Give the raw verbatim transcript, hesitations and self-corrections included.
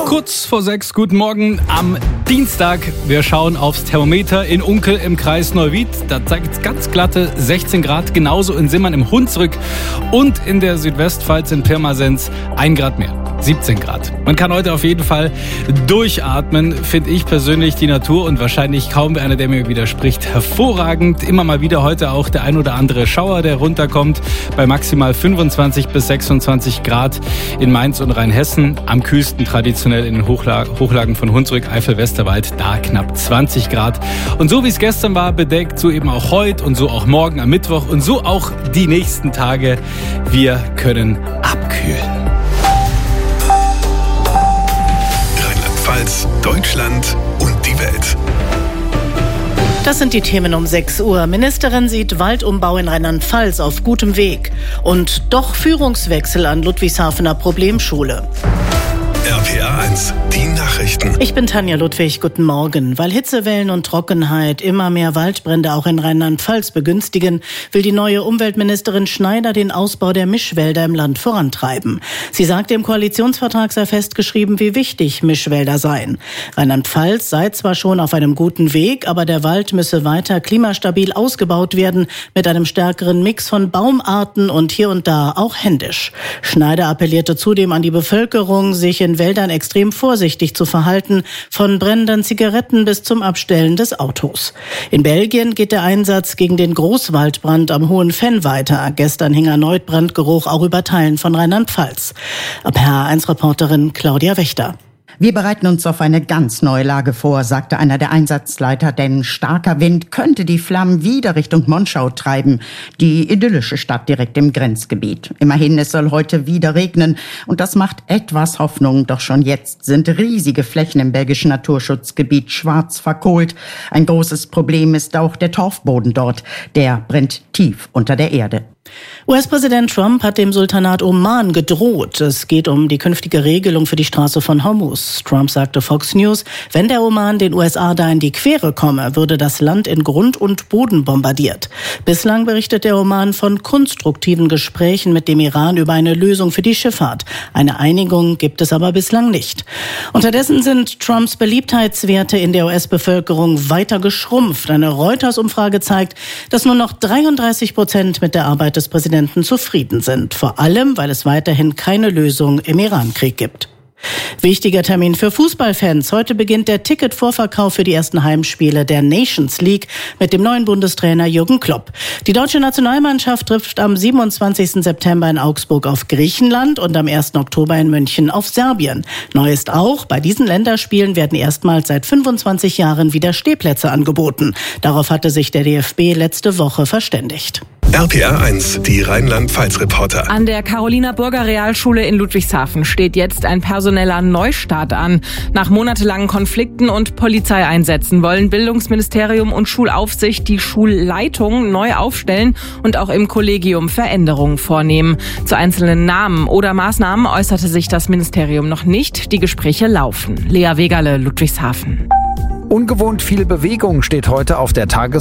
Kurz vor sechs, guten Morgen am Dienstag. Wir schauen aufs Thermometer in Unkel im Kreis Neuwied. Da zeigt es ganz glatte sechzehn Grad, genauso in Simmern im Hunsrück und in der Südwestpfalz in Pirmasens ein Grad mehr. siebzehn Grad. Man kann heute auf jeden Fall durchatmen, finde ich persönlich, die Natur und wahrscheinlich kaum einer, der mir widerspricht, hervorragend. Immer mal wieder heute auch der ein oder andere Schauer, der runterkommt, bei maximal fünfundzwanzig bis sechsundzwanzig Grad in Mainz und Rheinhessen. Am kühlsten traditionell in den Hochla- Hochlagen von Hunsrück, Eifel, Westerwald, da knapp zwanzig Grad. Und so wie es gestern war, bedeckt, so eben auch heute und so auch morgen am Mittwoch und so auch die nächsten Tage. Wir können abkühlen. Deutschland und die Welt. Das sind die Themen um sechs Uhr. Ministerin sieht Waldumbau in Rheinland-Pfalz auf gutem Weg. Und doch Führungswechsel an Ludwigshafener Problemschule. R P R eins, die Nachrichten. Ich bin Tanja Ludwig, guten Morgen. Weil Hitzewellen und Trockenheit immer mehr Waldbrände auch in Rheinland-Pfalz begünstigen, will die neue Umweltministerin Schneider den Ausbau der Mischwälder im Land vorantreiben. Sie sagte, im Koalitionsvertrag sei festgeschrieben, wie wichtig Mischwälder seien. Rheinland-Pfalz sei zwar schon auf einem guten Weg, aber der Wald müsse weiter klimastabil ausgebaut werden, mit einem stärkeren Mix von Baumarten und hier und da auch händisch. Schneider appellierte zudem an die Bevölkerung, sich in Wäldern extrem vorsichtig zu verhalten, von brennenden Zigaretten bis zum Abstellen des Autos. In Belgien geht der Einsatz gegen den Großwaldbrand am Hohen Fenn weiter. Gestern hing erneut Brandgeruch auch über Teilen von Rheinland-Pfalz. R P R eins Reporterin Claudia Wächter. Wir bereiten uns auf eine ganz neue Lage vor, sagte einer der Einsatzleiter, denn starker Wind könnte die Flammen wieder Richtung Monschau treiben, die idyllische Stadt direkt im Grenzgebiet. Immerhin, es soll heute wieder regnen und das macht etwas Hoffnung, doch schon jetzt sind riesige Flächen im belgischen Naturschutzgebiet schwarz verkohlt. Ein großes Problem ist auch der Torfboden dort, der brennt tief unter der Erde. U S-Präsident Trump hat dem Sultanat Oman gedroht. Es geht um die künftige Regelung für die Straße von Hormuz. Trump sagte Fox News, wenn der Oman den U S A da in die Quere komme, würde das Land in Grund und Boden bombardiert. Bislang berichtet der Oman von konstruktiven Gesprächen mit dem Iran über eine Lösung für die Schifffahrt. Eine Einigung gibt es aber bislang nicht. Unterdessen sind Trumps Beliebtheitswerte in der U S-Bevölkerung weiter geschrumpft. Eine Reuters-Umfrage zeigt, dass nur noch dreiunddreißig Prozent mit der Arbeit des Präsidenten zufrieden sind. Vor allem, weil es weiterhin keine Lösung im Irankrieg gibt. Wichtiger Termin für Fußballfans. Heute beginnt der Ticketvorverkauf für die ersten Heimspiele der Nations League mit dem neuen Bundestrainer Jürgen Klopp. Die deutsche Nationalmannschaft trifft am siebenundzwanzigsten September in Augsburg auf Griechenland und am ersten Oktober in München auf Serbien. Neu ist auch, bei diesen Länderspielen werden erstmals seit fünfundzwanzig Jahren wieder Stehplätze angeboten. Darauf hatte sich der D F B letzte Woche verständigt. R P R eins, die Rheinland-Pfalz-Reporter. An der Carolina-Burger-Realschule in Ludwigshafen steht jetzt ein personeller Neustart an. Nach monatelangen Konflikten und Polizeieinsätzen wollen Bildungsministerium und Schulaufsicht die Schulleitung neu aufstellen und auch im Kollegium Veränderungen vornehmen. Zu einzelnen Namen oder Maßnahmen äußerte sich das Ministerium noch nicht. Die Gespräche laufen. Lea Wegerle, Ludwigshafen. Ungewohnt viel Bewegung steht heute auf der Tagesordnung